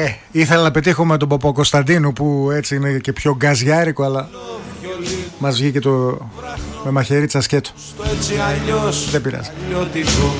Ήθελα να πετύχω με τον Παπακοσταντίνου που έτσι είναι και πιο γκαζιάρικο, αλλά μας βγήκε το με μαχαιρίτσα σκέτο. Δεν πειράζει.